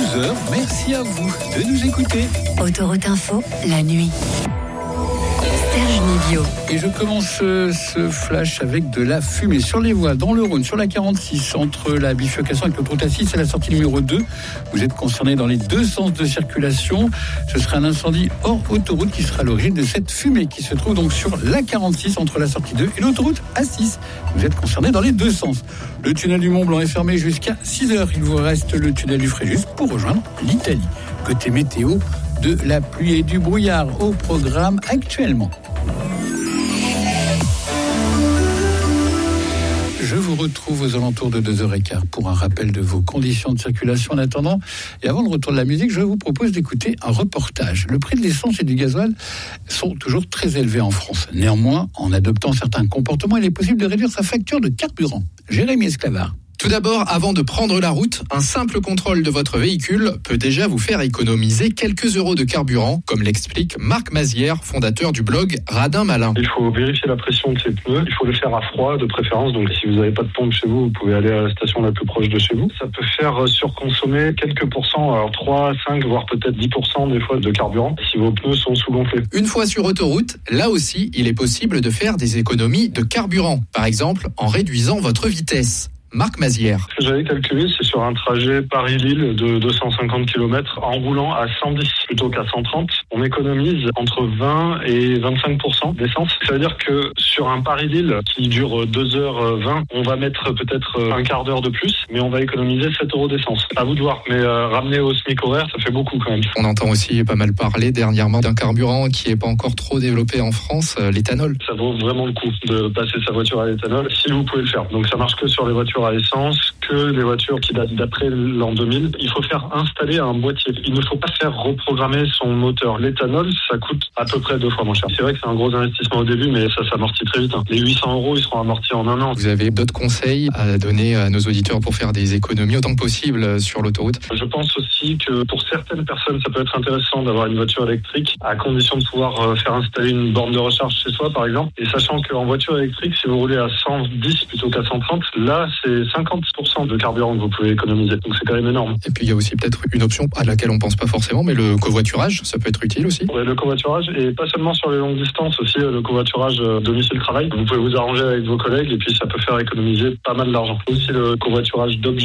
12h, merci à vous de nous écouter. Autoroute Info, la nuit. Serge Nivio. Et je commence ce flash avec de la fumée sur les voies, dans le Rhône, sur la 46, entre la bifurcation avec l'autoroute A6 et la sortie numéro 2. Vous êtes concernés dans les deux sens de circulation. Ce sera un incendie hors autoroute qui sera l'origine de cette fumée qui se trouve donc sur la 46 entre la sortie 2 et l'autoroute A6. Vous êtes concernés dans les deux sens. Le tunnel du Mont-Blanc est fermé jusqu'à 6h. Il vous reste le tunnel du Fréjus pour rejoindre l'Italie. Côté météo, de la pluie et du brouillard au programme actuellement. Je vous retrouve aux alentours de 2h15 pour un rappel de vos conditions de circulation en attendant. Et avant le retour de la musique, je vous propose d'écouter un reportage. Le prix de l'essence et du gasoil sont toujours très élevés en France. Néanmoins, en adoptant certains comportements, il est possible de réduire sa facture de carburant. Jérémy Esclavard. Tout d'abord, avant de prendre la route, un simple contrôle de votre véhicule peut déjà vous faire économiser quelques euros de carburant, comme l'explique Marc Mazière, fondateur du blog Radin Malin. Il faut vérifier la pression de ses pneus, il faut le faire à froid de préférence, donc si vous n'avez pas de pompe chez vous, vous pouvez aller à la station la plus proche de chez vous. Ça peut faire surconsommer quelques pourcents, alors 3, 5, voire peut-être 10% des fois de carburant, si vos pneus sont sous-gonflés. Une fois sur autoroute, là aussi, il est possible de faire des économies de carburant, par exemple en réduisant votre vitesse. Marc Mazière. Ce que j'avais calculé, c'est sur un trajet Paris-Lille de 250 km en roulant à 110 plutôt qu'à 130. On économise entre 20 et 25% d'essence. Ça veut dire que sur un Paris-Lille qui dure 2h20, on va mettre peut-être un quart d'heure de plus, mais on va économiser 7 euros d'essence. À vous de voir, mais ramener au SMIC horaire, ça fait beaucoup quand même. On entend aussi pas mal parler dernièrement d'un carburant qui n'est pas encore trop développé en France, l'éthanol. Ça vaut vraiment le coup de passer sa voiture à l'éthanol si vous pouvez le faire. Donc ça marche que sur les voitures à essence, que les voitures qui datent d'après l'an 2000. Il faut faire installer un boîtier. Il ne faut pas faire reprogrammer son moteur. L'éthanol, ça coûte à peu près 2 fois moins cher. C'est vrai que c'est un gros investissement au début, mais ça s'amortit très vite. Les 800 euros, ils seront amortis en un an. Vous avez d'autres conseils à donner à nos auditeurs pour faire des économies autant que possible sur l'autoroute? Je pense aussi que pour certaines personnes, ça peut être intéressant d'avoir une voiture électrique à condition de pouvoir faire installer une borne de recharge chez soi, par exemple. Et sachant qu'en voiture électrique, si vous roulez à 110 plutôt qu'à 130, là, c'est 50% de carburant que vous pouvez économiser. Donc c'est quand même énorme. Et puis il y a aussi peut-être une option à laquelle on pense pas forcément, mais le covoiturage, ça peut être utile aussi. Ouais, le covoiturage, et pas seulement sur les longues distances, aussi le covoiturage domicile-travail. Vous pouvez vous arranger avec vos collègues et puis ça peut faire économiser pas mal d'argent. Aussi le covoiturage d'objets